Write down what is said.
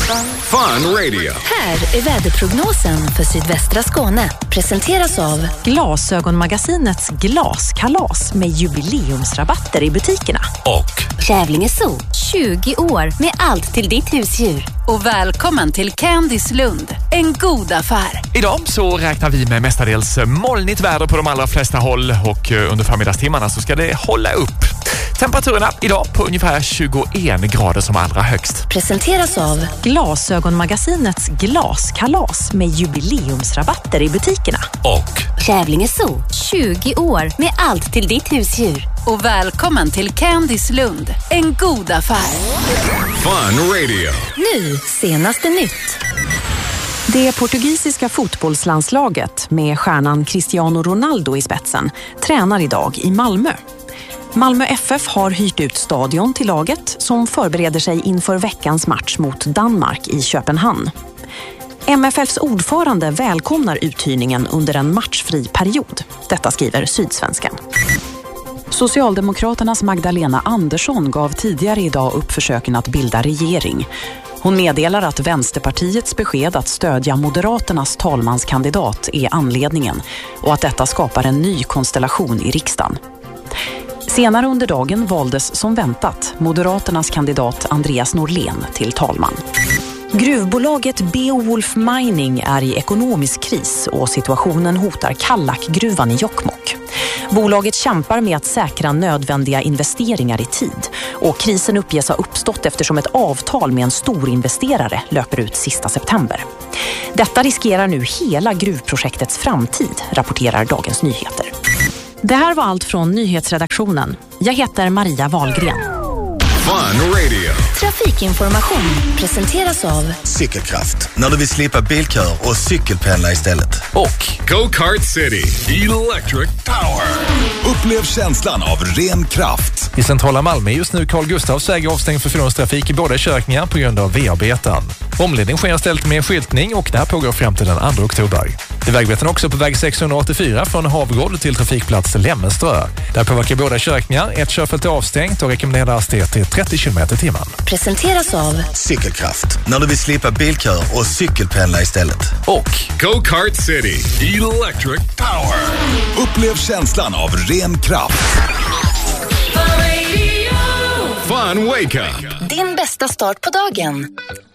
Fun Radio. Här är väderprognosen för sydvästra Skåne. Presenteras av Glasögonmagasinets glaskalas med jubileumsrabatter i butikerna. Och Kävlinge Zoo, 20 år med allt till ditt husdjur. Och välkommen till Candys Lund, en god affär. Idag så räknar vi med mestadels molnigt väder på de allra flesta håll och under förmiddagstimmarna så ska det hålla upp. Temperaturerna idag på ungefär 21 grader som allra högst. Presenteras av Glasögonmagasinets glaskalas med jubileumsrabatter i butikerna. Och Kävlinge Zoo, 20 år med allt till ditt husdjur. Och välkommen till Candys Lund, en god affär. Fun Radio. Nu, senaste nytt. Det portugisiska fotbollslandslaget med stjärnan Cristiano Ronaldo i spetsen tränar idag i Malmö. Malmö FF har hyrt ut stadion till laget som förbereder sig inför veckans match mot Danmark i Köpenhamn. MFFs ordförande välkomnar uthyrningen under en matchfri period. Detta skriver Sydsvenskan. Socialdemokraternas Magdalena Andersson gav tidigare idag upp försöken att bilda regering. Hon meddelar att Vänsterpartiets besked att stödja Moderaternas talmanskandidat är anledningen och att detta skapar en ny konstellation i riksdagen. Senare under dagen valdes som väntat Moderaternas kandidat Andreas Norlén till talman. Gruvbolaget Beowulf Mining är i ekonomisk kris och situationen hotar Kallakgruvan i Jokkmokk. Bolaget kämpar med att säkra nödvändiga investeringar i tid och krisen uppges ha uppstått eftersom ett avtal med en stor investerare löper ut sista september. Detta riskerar nu hela gruvprojektets framtid, rapporterar Dagens Nyheter. Det här var allt från nyhetsredaktionen. Jag heter Maria Wahlgren. Fun Radio. Trafikinformation presenteras av Cykelkraft, när du vill slippa bilkör och cykelpendla istället. Och Go-Kart City. Electric Power. Upplev känslan av ren kraft. i centrala Malmö just nu Carl Gustafs väg avstängd för fordonstrafik i båda körkningar på grund av V-arbeten. Omledning sker istället med skyltning och det här pågår fram till den 2 oktober. Det är vägbeten också på väg 684 från Havgård till trafikplats Lämmenströ. Där påverkar båda körkningar, ett körfält är avstängt och rekommenderar hastighet till 30 km/tim. Presenteras av Cykelkraft, när du vill slippa bilkör och cykelpendla istället. Och Go-Kart City. Electric Power. Upplev känslan av ren kraft. Fun Wake Up. din bästa start på dagen.